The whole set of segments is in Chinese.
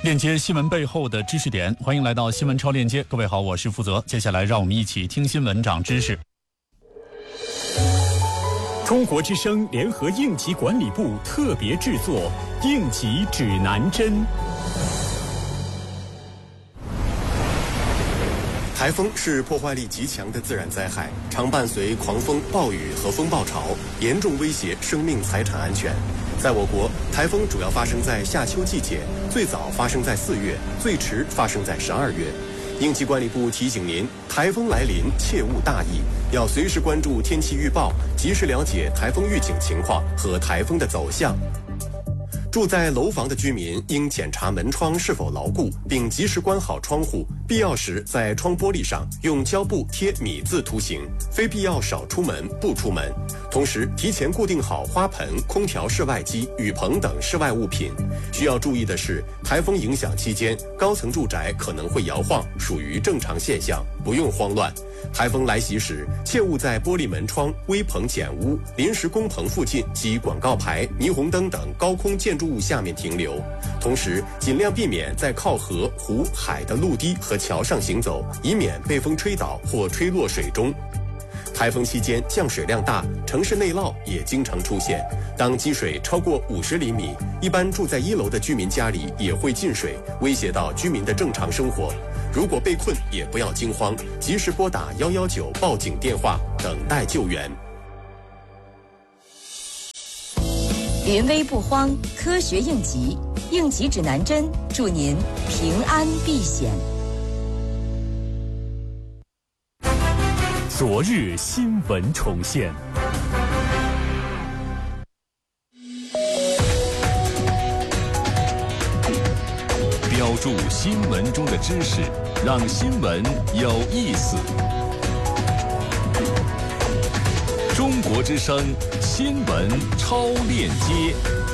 链接新闻背后的知识点，欢迎来到新闻超链接。各位好，我是负责。接下来让我们一起听新闻长知识。中国之声联合应急管理部特别制作《应急指南针》。 台风是破坏力极强的自然灾害，常伴随狂风、暴雨和风暴潮，严重威胁生命财产安全。在我国，台风主要发生在夏秋季节，最早发生在4月，最迟发生在12月。应急管理部提醒您，台风来临切勿大意，要随时关注天气预报，及时了解台风预警情况和台风的走向。住在楼房的居民应检查门窗是否牢固，并及时关好窗户，必要时在窗玻璃上用胶布贴米字图形，非必要少出门不出门。同时提前固定好花盆、空调室外机、雨棚等室外物品。需要注意的是，台风影响期间，高层住宅可能会摇晃，属于正常现象，不用慌乱。台风来袭时，切勿在玻璃门窗、危棚简屋、临时工棚附近及广告牌、霓虹灯等高空建筑物下面停留。同时，尽量避免在靠河、湖、海的陆地和桥上行走，以免被风吹倒或吹落水中。台风期间降水量大，城市内涝也经常出现。当积水超过50厘米，一般住在1楼的居民家里也会进水，威胁到居民的正常生活。如果被困，也不要惊慌，及时拨打119报警电话，等待救援。 临危不慌，科学应急，应急指南针，祝您平安避险。 昨日新闻重现。标注新闻中的知识，让新闻有意思。中国之声新闻超链接。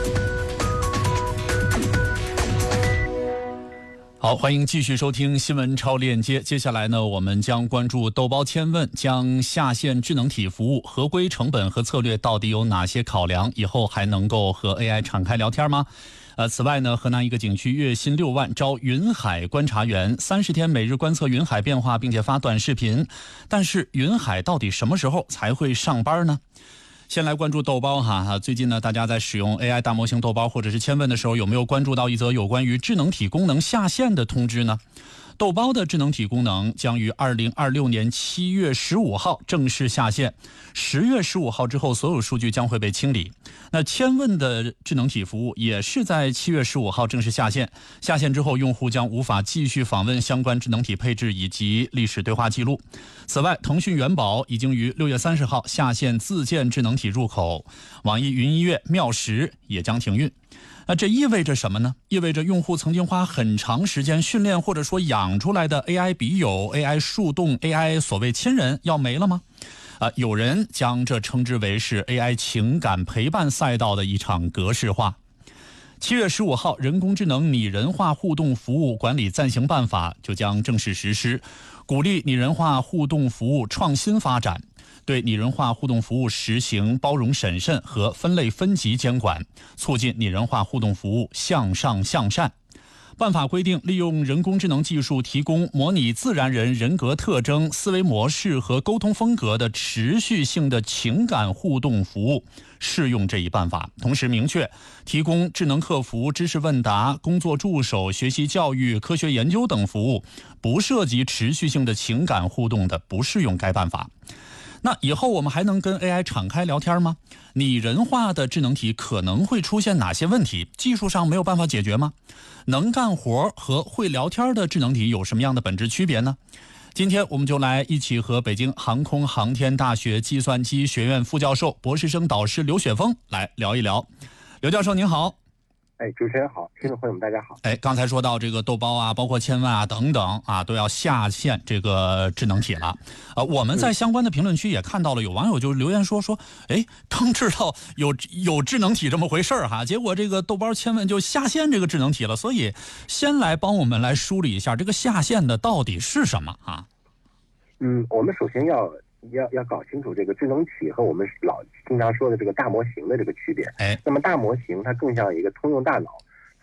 好，欢迎继续收听新闻超链接。接下来呢，我们将关注豆包千问将下线智能体服务合规成本和策略到底有哪些考量？以后还能够和 AI 敞开聊天吗？此外呢，河南一个景区月薪6万招云海观察员，30天每日观测云海变化，并且发短视频。但是云海到底什么时候才会上班呢？先来关注豆包哈，最近呢，大家在使用 AI 大模型豆包或者是千问的时候，有没有关注到一则有关于智能体功能下线的通知呢？豆包的智能体功能将于2026年7月15号正式下线，10月15号之后，所有数据将会被清理。那千问的智能体服务也是在7月15号正式下线，下线之后，用户将无法继续访问相关智能体配置以及历史对话记录。此外，腾讯元宝已经于6月30号下线自建智能体入口，网易云音乐、妙识也将停运。那这意味着什么呢？意味着用户曾经花很长时间训练或者说养出来的 AI 笔友、AI 树洞、AI 所谓亲人要没了吗？有人将这称之为是 AI 情感陪伴赛道的一场格式化。7月15号，人工智能拟人化互动服务管理暂行办法就将正式实施，鼓励拟人化互动服务创新发展，对拟人化互动服务实行包容审慎和分类分级监管，促进拟人化互动服务向上向善。办法规定，利用人工智能技术提供模拟自然人人格特征、思维模式和沟通风格的持续性的情感互动服务适用这一办法。同时明确，提供智能客服、知识问答、工作助手、学习教育、科学研究等服务，不涉及持续性的情感互动的，不适用该办法。那以后我们还能跟 AI 敞开聊天吗？拟人化的智能体可能会出现哪些问题？技术上没有办法解决吗？能干活和会聊天的智能体有什么样的本质区别呢？今天我们就来一起和北京航空航天大学计算机学院副教授、博士生导师刘雪峰来聊一聊。刘教授您好。 主持人好，听众朋友们大家好。 刚才说到这个豆包啊，包括千问啊等等啊，都要下线这个智能体了。我们在相关的评论区也看到了，有网友就留言说，刚知道有智能体这么回事哈，结果这个豆包千问就下线这个智能体了。所以先来帮我们来梳理一下这个下线的到底是什么啊？ 我们首先要搞清楚这个智能体和我们经常说的这个大模型的这个区别。那么大模型它更像一个通用大脑，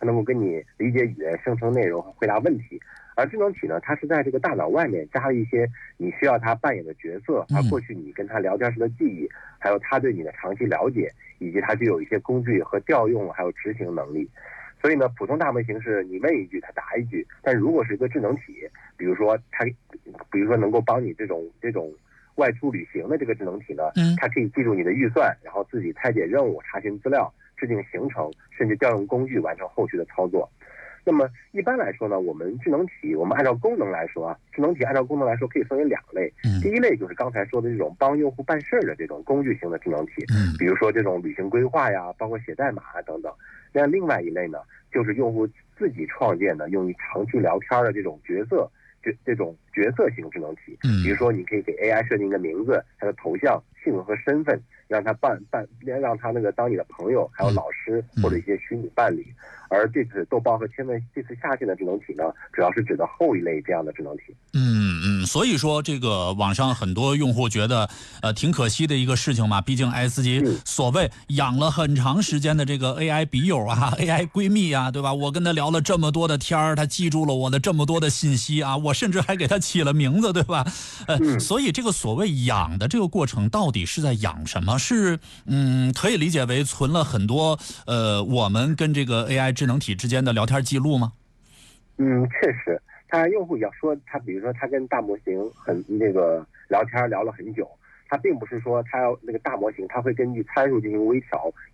它能够跟你理解语言、生成内容和回答问题。而智能体呢，它是在这个大脑外面加了一些你需要它扮演的角色，而过去你跟它聊天时的记忆，还有它对你的长期了解，以及它具有一些工具和调用还有执行能力。所以呢，普通大模型是你问一句它答一句，但如果是一个智能体，比如说能够帮你这种外出旅行的这个智能体呢，它可以记住你的预算，然后自己拆解任务、查询资料、制定行程，甚至调用工具完成后续的操作。那么一般来说呢，我们按照功能来说啊，智能体按照功能来说可以分为2类。第一类就是刚才说的这种帮用户办事的这种工具型的智能体，比如说这种旅行规划呀，包括写代码啊等等。那另外一类呢，就是用户自己创建的用于长期聊天的这种角色型智能体。比如说你可以给 AI 设定一个名字、它的头像、性格和身份，让它让它当你的朋友，还有老师或者一些虚拟伴侣。而这次豆包和千问这次下线的智能体呢，主要是指的后一类这样的智能体。 所以说这个网上很多用户觉得挺可惜的一个事情嘛，毕竟自己所谓养了很长时间的这个 AI 笔友啊 AI 闺蜜啊，对吧？我跟他聊了这么多的天儿，他记住了我的这么多的信息啊，我甚至还给他起了名字，对吧？所以这个所谓养的这个过程到底是在养什么？是可以理解为存了很多我们跟这个 AI 智能体之间的聊天记录吗？ 确实，他用户要说他，比如说他跟大模型聊天聊了很久，他并不是说他要那个大模型，他会根据参数进行微调。